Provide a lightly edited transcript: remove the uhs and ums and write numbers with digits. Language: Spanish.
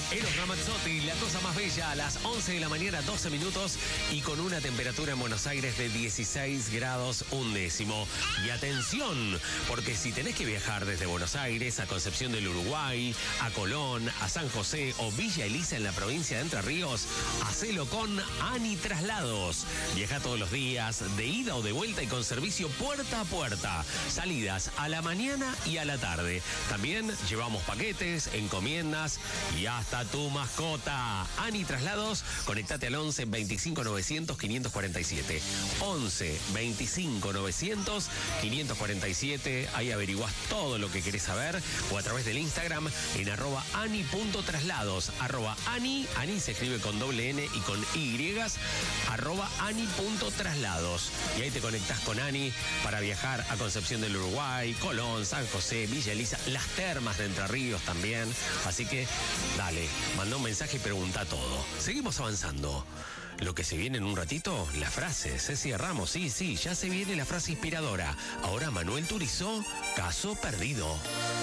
Eros Ramazzotti, la cosa más bella, a las 11 de la mañana, 12 minutos, y con una temperatura en Buenos Aires de 16 grados un décimo. Y atención, porque si tenés que viajar desde Buenos Aires a Concepción del Uruguay, a Colón, a San José o Villa Elisa en la provincia de Entre Ríos, hacelo con Ani Traslados. Viaja todos los días, de ida o de vuelta, y con servicio puerta a puerta. Salidas a la mañana y a la tarde. También llevamos paquetes, encomiendas y hasta tu mascota. Ani Traslados, conectate al 11 25 900 547. 11 25 900 547. Ahí averiguás todo lo que querés saber, o a través del Instagram en @ani.traslados. @ani se escribe con doble N y con Y, @ani.traslados. Y ahí te conectás con Ani para viajar a Concepción del Uruguay, Colón, San José, Villa Elisa, las termas de Entre Ríos también. Así que dale, manda un mensaje y pregunta todo. Seguimos avanzando. Lo que se viene en un ratito, la frase. Ceci Ramos, sí, ya se viene la frase inspiradora. Ahora Manuel Turizo, caso perdido.